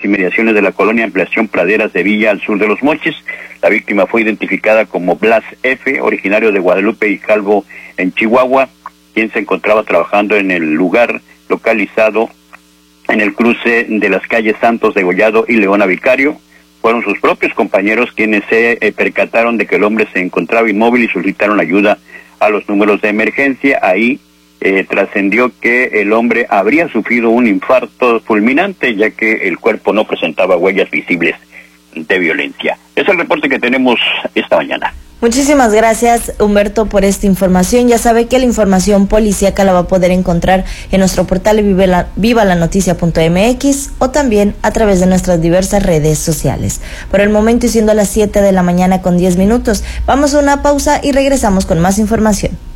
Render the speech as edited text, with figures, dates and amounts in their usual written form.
inmediaciones de la colonia Ampliación Praderas de Villa, al sur de Los Mochis. La víctima fue identificada como Blas F., originario de Guadalupe y Calvo, en Chihuahua, quien se encontraba trabajando en el lugar localizado en el cruce de las calles Santos Degollado y Leona Vicario. Fueron sus propios compañeros quienes se percataron de que el hombre se encontraba inmóvil y solicitaron ayuda a los números de emergencia. Ahí trascendió que el hombre habría sufrido un infarto fulminante, ya que el cuerpo no presentaba huellas visibles de violencia. Es el reporte que tenemos esta mañana. Muchísimas gracias, Humberto, por esta información. Ya sabe que la información policíaca la va a poder encontrar en nuestro portal vivalanoticia.mx o también a través de nuestras diversas redes sociales. Por el momento, y siendo las 7 de la mañana con 10 minutos, vamos a una pausa y regresamos con más información.